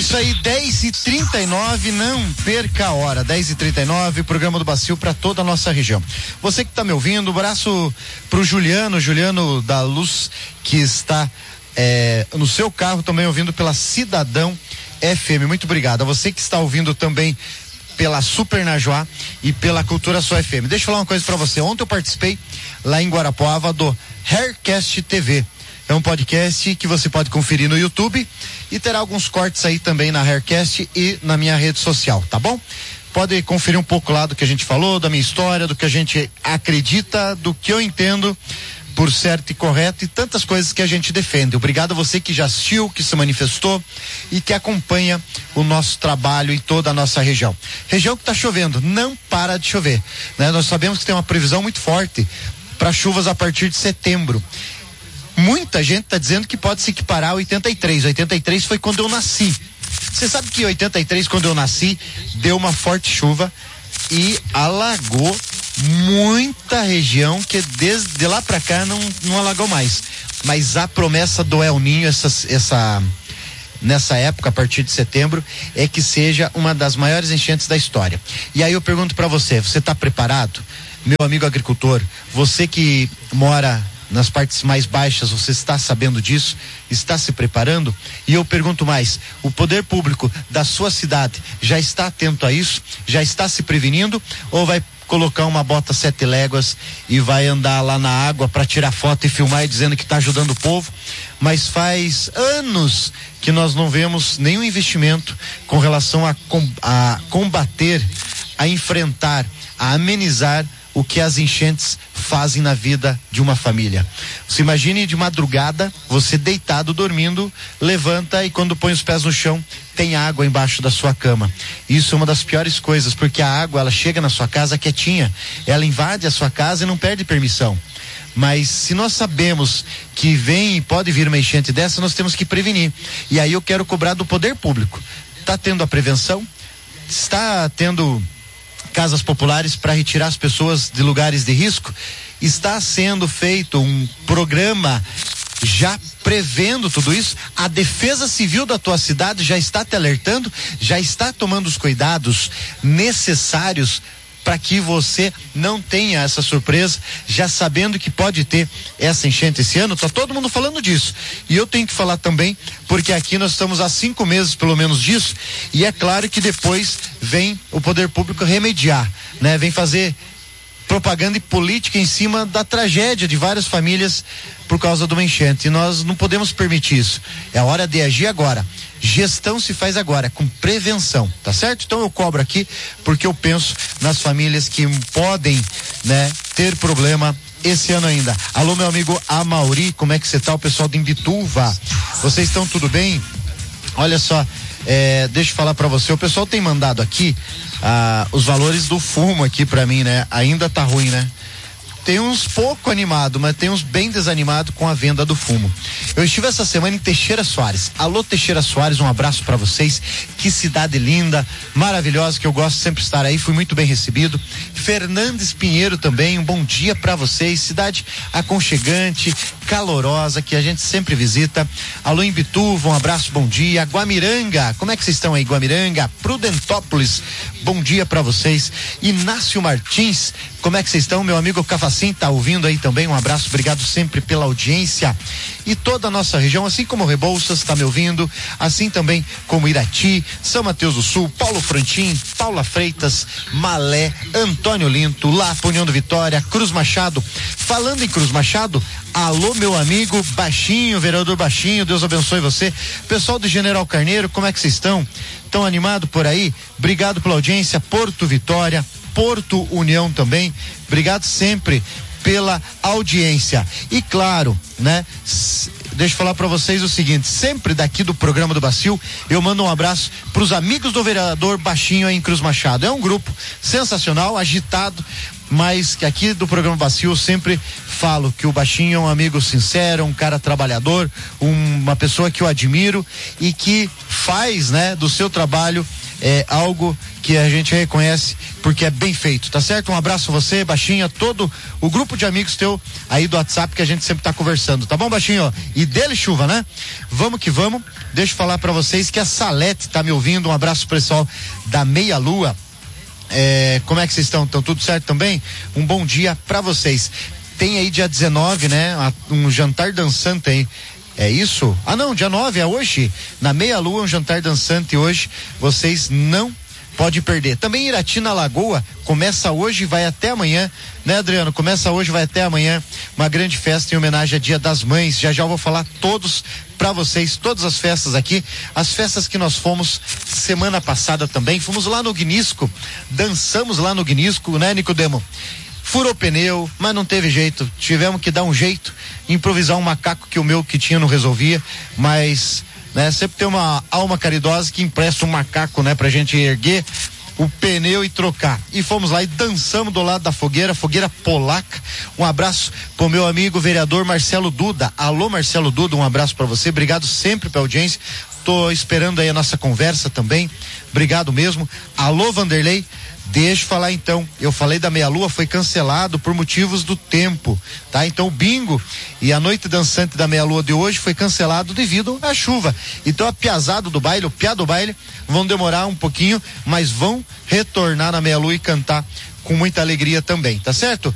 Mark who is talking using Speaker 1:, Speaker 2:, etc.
Speaker 1: isso aí, 10h39, não perca a hora, 10h39, programa do Bacio para toda a nossa região. Você que está me ouvindo, um abraço pro Juliano da Luz, que está no seu carro também ouvindo pela Cidadão FM. Muito obrigado. A você que está ouvindo também pela Super Najuá e pela Cultura Só FM. Deixa eu falar uma coisa para você. Ontem eu participei lá em Guarapuava do Haircast TV. É um podcast que você pode conferir no YouTube e terá alguns cortes aí também na Haircast e na minha rede social, tá bom? Pode conferir um pouco lá do que a gente falou, da minha história, do que a gente acredita, do que eu entendo por certo e correto e tantas coisas que a gente defende. Obrigado a você que já assistiu, que se manifestou e que acompanha o nosso trabalho em toda a nossa região. Região que está chovendo, não para de chover, né? Nós sabemos que tem uma previsão muito forte para chuvas a partir de setembro. Muita gente está dizendo que pode se equiparar a 83. 83 foi quando eu nasci. Você sabe que 83, quando eu nasci, deu uma forte chuva e alagou muita região que desde lá para cá não alagou mais. Mas a promessa do El Ninho nessa época, a partir de setembro, é que seja uma das maiores enchentes da história. E aí eu pergunto para você está preparado? Meu amigo agricultor, você que mora nas partes mais baixas, você está sabendo disso? Está se preparando? E eu pergunto mais, o poder público da sua cidade já está atento a isso? Já está se prevenindo? Ou vai colocar uma bota 7 léguas e vai andar lá na água para tirar foto e filmar e dizendo que está ajudando o povo? Mas faz anos que nós não vemos nenhum investimento com relação a combater, a enfrentar, a amenizar o que as enchentes fazem na vida de uma família. Você imagine de madrugada, você deitado, dormindo, levanta e quando põe os pés no chão, tem água embaixo da sua cama. Isso é uma das piores coisas, porque a água, ela chega na sua casa quietinha, ela invade a sua casa e não perde permissão. Mas se nós sabemos que vem e pode vir uma enchente dessa, nós temos que prevenir. E aí eu quero cobrar do poder público. Está tendo a prevenção? Está tendo casas populares para retirar as pessoas de lugares de risco? Está sendo feito um programa já prevendo tudo isso? A Defesa Civil da tua cidade já está te alertando? Já está tomando os cuidados necessários para que você não tenha essa surpresa, já sabendo que pode ter essa enchente esse ano? Tá todo mundo falando disso. E eu tenho que falar também, porque aqui nós estamos há 5 meses pelo menos disso, e é claro que depois vem o poder público remediar, né? Vem fazer propaganda e política em cima da tragédia de várias famílias por causa de uma enchente. E nós não podemos permitir isso. É a hora de agir agora. Gestão se faz agora, com prevenção, tá certo? Então eu cobro aqui, porque eu penso nas famílias que podem, né, ter problema esse ano ainda. Alô, meu amigo Amauri, como é que você tá? O pessoal de Imbituva, vocês estão tudo bem? Olha só, deixa eu falar pra você, o pessoal tem mandado aqui os valores do fumo aqui pra mim, né? Ainda tá ruim, né? Tem uns pouco animado, mas tem uns bem desanimado com a venda do fumo. Eu estive essa semana em Teixeira Soares. Alô, Teixeira Soares, um abraço para vocês. Que cidade linda, maravilhosa, que eu gosto sempre de estar aí. Fui muito bem recebido. Fernandes Pinheiro também, um bom dia para vocês. Cidade aconchegante, calorosa, que a gente sempre visita. Alô, Imbituva, um abraço, bom dia. Guamiranga, como é que vocês estão aí, Guamiranga? Prudentópolis, bom dia para vocês. Inácio Martins, como é que vocês estão? Meu amigo Cafacim tá ouvindo aí também, um abraço, obrigado sempre pela audiência. E toda a nossa região, assim como Rebouças tá me ouvindo, assim também como Irati, São Mateus do Sul, Paulo Frantim, Paula Freitas, Malé, Antônio Linto, Lapa, União do Vitória, Cruz Machado. Falando em Cruz Machado, alô, meu amigo Baixinho, vereador Baixinho, Deus abençoe você. Pessoal do General Carneiro, como é que vocês estão? Estão animados por aí? Obrigado pela audiência. Porto Vitória, Porto União também, obrigado sempre pela audiência. E claro, né, deixa eu falar para vocês o seguinte, sempre daqui do programa do Bacio, eu mando um abraço para os amigos do vereador Baixinho aí em Cruz Machado. É um grupo sensacional, agitado, mas que aqui do programa Bacio eu sempre falo que o Baixinho é um amigo sincero, um cara trabalhador, uma pessoa que eu admiro e que faz, né, do seu trabalho é algo que a gente reconhece porque é bem feito, tá certo? Um abraço a você, Baixinho, todo o grupo de amigos teu aí do WhatsApp que a gente sempre tá conversando, tá bom, Baixinho? E dele chuva, né? Vamos que vamos. Deixa eu falar pra vocês que a Salete tá me ouvindo. Um abraço pro pessoal da Meia Lua. Como é que vocês estão? Estão tudo certo também? Um bom dia pra vocês. Tem aí dia 19, né? Um jantar dançante aí. É isso? Ah, não, dia 9 é hoje. Na Meia Lua, um jantar dançante hoje. Vocês não podem perder. Também Irati na Lagoa começa hoje e vai até amanhã, né, Adriano? Começa hoje e vai até amanhã. Uma grande festa em homenagem a Dia das Mães. Já eu vou falar todos pra vocês, todas as festas aqui. As festas que nós fomos semana passada também. Fomos lá no Guinisco, dançamos lá no Guinisco, né, Nicodemo? Furou pneu, mas não teve jeito. Tivemos que dar um jeito, improvisar um macaco que o meu que tinha não resolvia, mas, né, sempre tem uma alma caridosa que empresta um macaco, né, pra gente erguer o pneu e trocar. E fomos lá e dançamos do lado da fogueira polaca. Um abraço pro meu amigo vereador Marcelo Duda. Alô, Marcelo Duda, um abraço pra você. Obrigado sempre pela audiência. Tô esperando aí a nossa conversa também. Obrigado mesmo. Alô, Vanderlei. Deixa eu falar então, eu falei da Meia Lua, foi cancelado por motivos do tempo, tá? Então o bingo e a noite dançante da Meia Lua de hoje foi cancelado devido à chuva. Então a piazada do baile, o piá do baile, vão demorar um pouquinho, mas vão retornar na Meia Lua e cantar com muita alegria também, tá certo?